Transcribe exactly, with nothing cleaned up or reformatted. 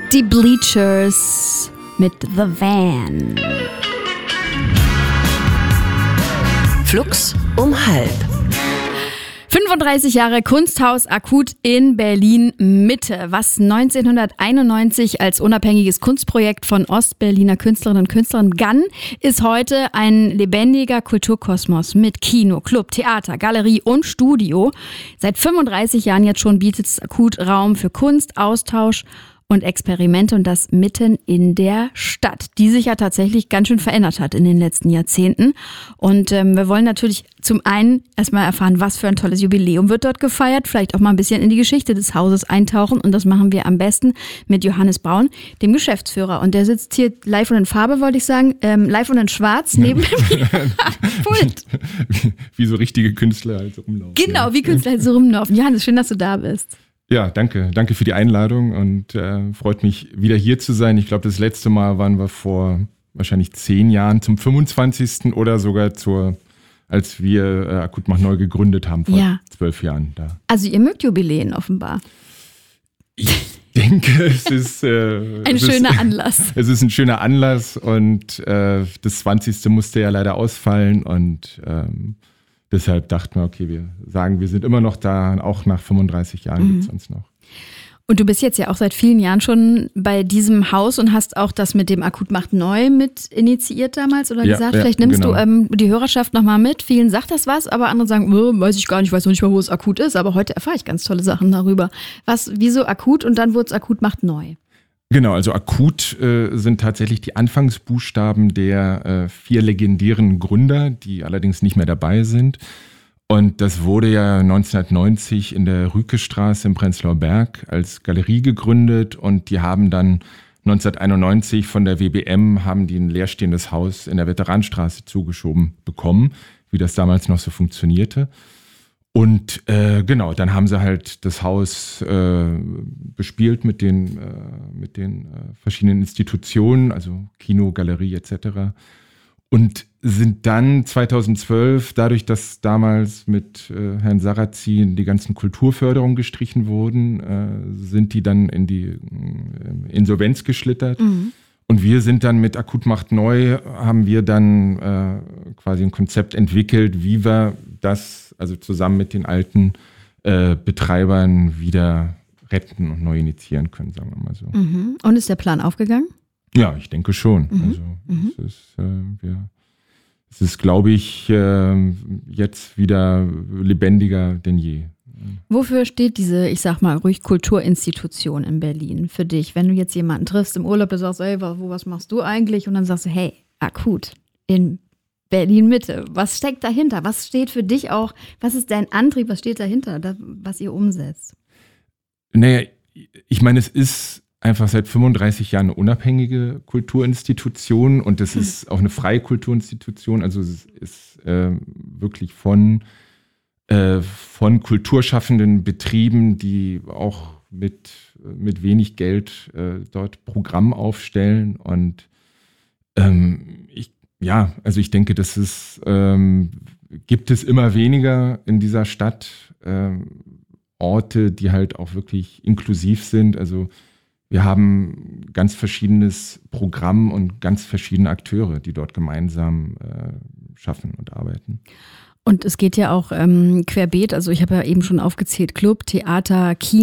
Die Bleachers mit The Van. Flux um halb. fünfunddreißig Jahre Kunsthaus Akut in Berlin-Mitte, was neunzehnhunderteinundneunzig als unabhängiges Kunstprojekt von Ostberliner Künstlerinnen und Künstlern begann, ist heute ein lebendiger Kulturkosmos mit Kino, Club, Theater, Galerie und Studio. Seit fünfunddreißig Jahren jetzt schon bietet es Akut Raum für Kunst, Austausch und Experimente, und das mitten in der Stadt, die sich ja tatsächlich ganz schön verändert hat in den letzten Jahrzehnten. Und ähm, wir wollen natürlich zum einen erstmal erfahren, was für ein tolles Jubiläum wird dort gefeiert, vielleicht auch mal ein bisschen in die Geschichte des Hauses eintauchen, und das machen wir am besten mit Johannes Braun, dem Geschäftsführer. Und der sitzt hier live und in Farbe, wollte ich sagen, ähm, live und in Schwarz neben mir. Pult. Wie, wie so richtige Künstler halt so rumlaufen. Genau, wie Künstler halt so rumlaufen. Johannes, schön, dass du da bist. Ja, danke. Danke für die Einladung, und äh, freut mich, wieder hier zu sein. Ich glaube, das letzte Mal waren wir vor wahrscheinlich zehn Jahren zum fünfundzwanzigsten oder sogar zur, als wir äh, Akut macht neu gegründet haben, vor Ja. zwölf Jahren da. Also ihr mögt Jubiläen offenbar. Ich denke, es ist äh, Ein es schöner ist, Anlass. Es ist ein schöner Anlass, und äh, das zwanzigste musste ja leider ausfallen, und ähm, deshalb dachten wir, okay, wir sagen, wir sind immer noch da, auch nach fünfunddreißig Jahren Mhm. gibt es uns noch. Und du bist jetzt ja auch seit vielen Jahren schon bei diesem Haus und hast auch das mit dem Akut macht neu mit initiiert damals oder Ja, gesagt. ja, Vielleicht nimmst genau. du ähm, die Hörerschaft nochmal mit. Vielen sagt das was, aber andere sagen, oh, weiß ich gar nicht, weiß noch nicht mal, wo es akut ist. Aber heute erfahre ich ganz tolle Sachen darüber. Was, wieso akut, und dann wurde es Akut macht neu. Genau, also Akut äh, sind tatsächlich die Anfangsbuchstaben der äh, vier legendären Gründer, die allerdings nicht mehr dabei sind. Und das wurde ja neunzehnhundertneunzig in der Rükestraße im Prenzlauer Berg als Galerie gegründet, und die haben dann neunzehnhunderteinundneunzig von der W B M haben die ein leerstehendes Haus in der Veteranstraße zugeschoben bekommen, wie das damals noch so funktionierte. Und äh, genau, dann haben sie halt das Haus äh, bespielt mit den, äh, mit den äh, verschiedenen Institutionen, also Kino, Galerie et cetera. Und sind dann zweitausendzwölf, dadurch, dass damals mit äh, Herrn Sarrazin die ganzen Kulturförderungen gestrichen wurden, äh, sind die dann in die äh, Insolvenz geschlittert. Mhm. Und wir sind dann mit Akut macht neu, haben wir dann äh, quasi ein Konzept entwickelt, wie wir das, also zusammen mit den alten äh, Betreibern, wieder retten und neu initiieren können, sagen wir mal so. Mhm. Und ist der Plan aufgegangen? Ja, ich denke schon. Mhm. Also Mhm. es ist, äh, wir, es ist, glaube ich, äh, jetzt wieder lebendiger denn je. Wofür steht diese, ich sag mal, ruhig Kulturinstitution in Berlin für dich? Wenn du jetzt jemanden triffst im Urlaub, du sagst, ey, wo, was machst du eigentlich? Und dann sagst du, hey, Akut in Berlin-Mitte. Was steckt dahinter? Was steht für dich auch, was ist dein Antrieb, was steht dahinter, das, was ihr umsetzt? Naja, ich meine, es ist einfach seit fünfunddreißig Jahren eine unabhängige Kulturinstitution, und es ist auch eine freie Kulturinstitution. Also es ist äh, wirklich von, äh, von kulturschaffenden Betrieben, die auch mit, mit wenig Geld äh, dort Programm aufstellen. Und ähm, ich, ja, also ich denke, das ist, ähm, gibt es immer weniger in dieser Stadt ähm, Orte, die halt auch wirklich inklusiv sind. Also wir haben ganz verschiedenes Programm und ganz verschiedene Akteure, die dort gemeinsam äh, schaffen und arbeiten. Und es geht ja auch ähm, querbeet, also ich habe ja eben schon aufgezählt, Club, Theater, Kino.